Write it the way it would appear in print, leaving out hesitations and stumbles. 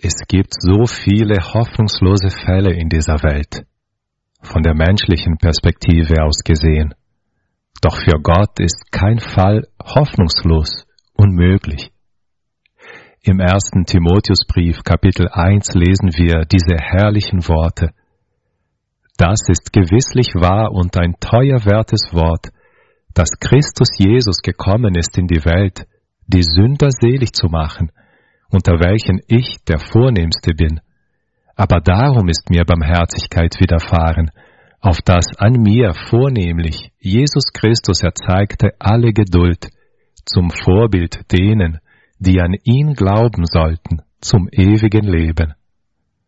Es gibt so viele hoffnungslose Fälle in dieser Welt, von der menschlichen Perspektive aus gesehen. Doch für Gott ist kein Fall hoffnungslos, unmöglich. Im 1. Timotheusbrief, Kapitel 1, lesen wir diese herrlichen Worte. Das ist gewisslich wahr und ein teuer wertes Wort, dass Christus Jesus gekommen ist in die Welt, die Sünder selig zu machen, unter welchen ich der Vornehmste bin. Aber darum ist mir Barmherzigkeit widerfahren, auf das an mir vornehmlich Jesus Christus erzeigte alle Geduld, zum Vorbild denen, die an ihn glauben sollten, zum ewigen Leben.